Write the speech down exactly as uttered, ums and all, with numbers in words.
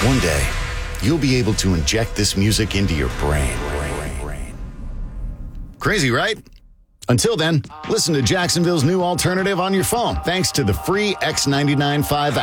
One day, you'll be able to inject this music into your brain. Crazy, right? Until then, listen to Jacksonville's new alternative on your phone, thanks to the free X ninety-nine five app.